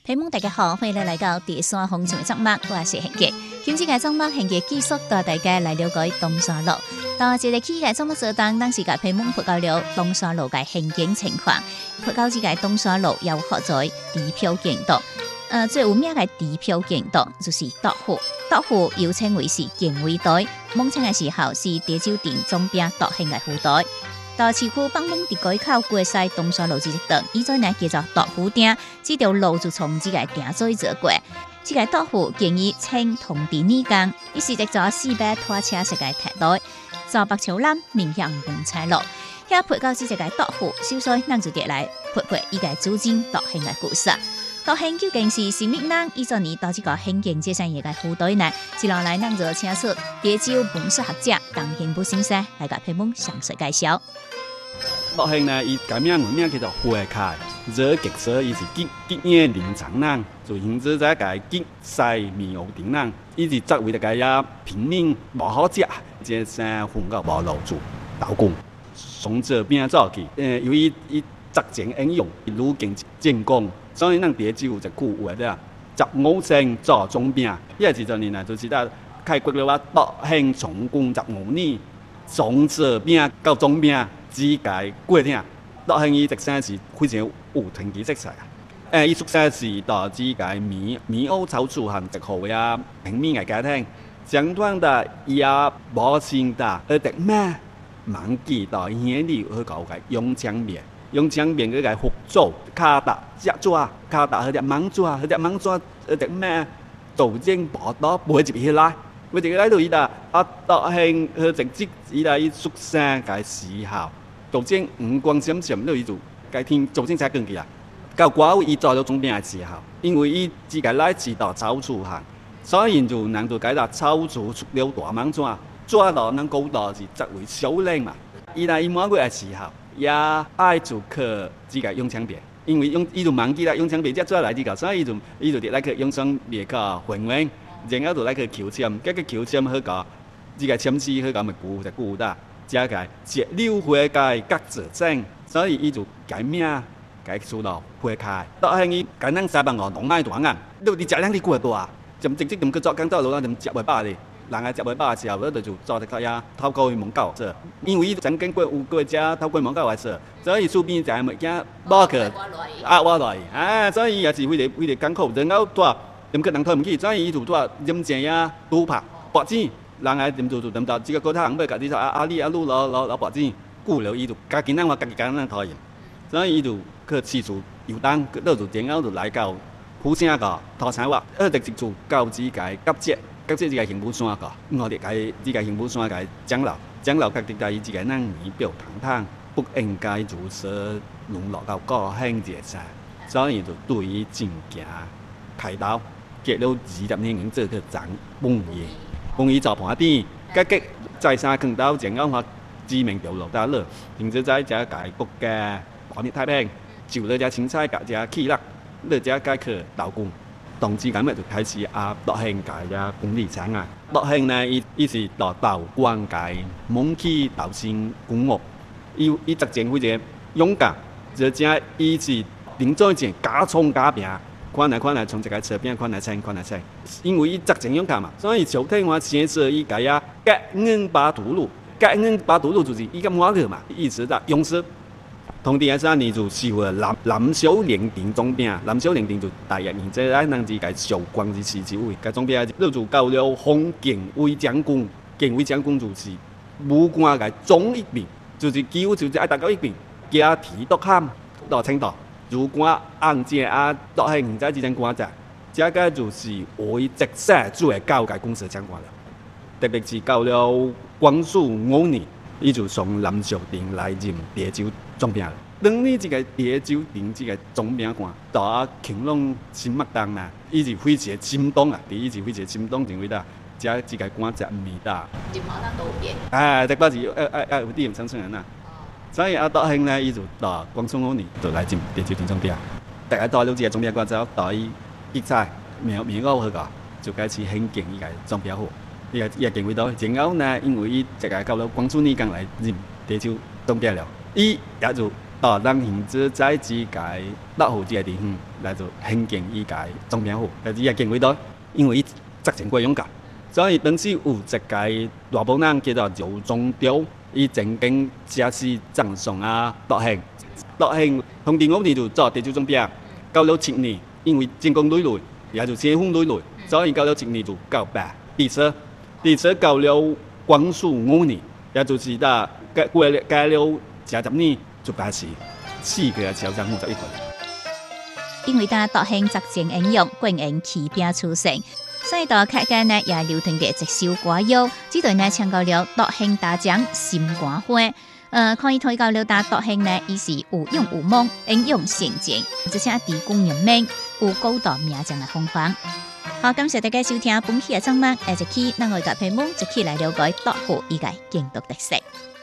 朋友们大家好，欢迎来到第三风情的节目，我是贤杰。今次嘅节目，贤杰继续带大家来了解东山路。到一个期嘅节目做当，当时嘅朋友们报告了东山路嘅行经情况。报告这个东山路有好在地票建道，最有名嘅地票建道就是独湖。独湖又称为是建围台，蒙清嘅时候是潮州镇总兵独行嘅湖台。到市区帮忙伫改口过西东山路这一段，以前呢叫做独湖町，这条路就从这个町做走过。这个独湖建议称同地泥工，伊是一座4百拖车式嘅铁路，走北桥南面向蒙彩路。遐配到这个独湖，首先咱就得来配伊个主经独行嘅故事。独行究竟是甚物人？以前呢到这个行经这山野嘅湖台呢，接落来咱就请出潮州文史学者邓宪武先生来甲朋友们详细介绍。 独行呢，伊改名原名叫做花开，热极色，伊是吉叶林长人，就形之在个吉西面湖顶人，伊是作为一个呀平民无好食，这山混到无路住，劳工从这边走去，由于伊作战英勇，如经建功，所以咱潮州有一句话了，15胜做总兵，伊个时阵呢，就是在开国了话，独行从军15年，从这边到总兵。只界过听，独行伊特生是非常有传奇色彩啊！伊出生是到只界米欧草处和一户呀平民嘅家庭，相传的伊也无钱的，而特咩忘记到乡里去搞个用枪面去个复做卡达只抓卡达去只猛抓而特咩做正报道背入起来，背入来到伊啦独行去直接伊啦伊出生嘅时候。做正五光闪闪，了伊就该天做正才更去啊！到寡妇伊做了总兵的时候，因为伊只个来自到草厝行，所以就人就改到草厝出了大蟒蛇，抓到咱古道是作为小领嘛。伊来伊满月的时候，也爱就去只个用枪兵，因为伊就忘记啦用枪兵，才抓来这个，所以伊就来去用枪兵个混员，然后就来去求签，结果求签好个，这个签字好个咪古的。加个节柳花界各自整，所以伊就改名改出到花开。独行伊简单3万5动爱大眼，你食两哩过大，就直接咁去做工作路啦，就食袂饱哩。人啊食袂饱的时候，我就做一个呀透过门口做，因为伊曾经过有过只透过门口来做，所以厝边就物件包去我来啊，所以也是为了艰苦，然后多咁去人推唔起，所以伊就多饮正呀赌拍博钱。人啊，點做到？這個高頭尾家己說阿里攞白紙，顧了伊就家己咱話家己討厭，所以伊就去試做遊蕩，到就然後就來到虎城個土產話，直接做到這個甲節這個刑部山個，我哋個這個刑部山個長老確定在這個咱儀表堂堂，不應該如此淪落到個鄉界上，所以就對伊進行開刀，結了20年前做去長本業。公益造盘底，結局在山坑到前後發知名掉落大了，甚至在這個國家保密太平，就了這青菜甲這起落，了這解決勞工，同時咁就開始獨行界這工地產啊，獨行呢伊是到關界蒙起導線公屋，伊作戰非常勇敢，而且伊是定做一件加衝加拼。看來，從這個側邊看來，因為伊作戰勇敢嘛，所以朝廷話先是伊個呀，割硬把土路就是伊個馬克嘛，意思啦，勇士。同第3年就收了南小連定總兵，南小連定就大約現在咱能自個受關之事之位，個總兵就到了封建威將軍，建威將軍就是武官個總一兵，就是幾乎就是愛達到一兵，加提督喊到青島。如果按這獨行現在這種官職，這個就是為直轄做嘅教界公司相關了。特別是到了光緒5年，伊就從南小鎮來任潮州總兵了。當你這個潮州鎮這個總兵官，到乾隆新麥當啦，伊是非常心動啊！伊是非常心動，認為啦，這個官職唔易打。任何人都有變。特別是有啲人產生人啦。所以獨行呢，伊就到光緒5年就來任潮州鎮總兵。大家到了這個總兵官之後，到伊結菜苗五去個，就開始興建伊個總兵府。伊個建位到，然後呢，因為伊這個到了光緒年間來任潮州總兵了，伊也就到咱现在在自个落后这个地方来做兴建伊个总编户，但是也建几多，因为伊责成过勇敢，所以当时有一个大部人叫做刘宗彪，伊曾经正式赠送陆庆，陆庆同第5年就做地主总编，到了7年，因为进攻累累，也就先锋累累，所以到了7年就告白第车到了光绪5年，也就是过了10年就开始4个小账51块。 因为陆庆执政英勇，官员起兵出身，所以到客家呢也流传着一首歌谣，这段呢唱到了陆庆大将心肝花。可以推到了陆庆呢，伊是有勇有猛，英勇善战，而且地公人命，有高度名将的风范。好，感謝大家收聽本期嘅節目，下一期咱我嘅節目一起來了解陸後伊個建築特色。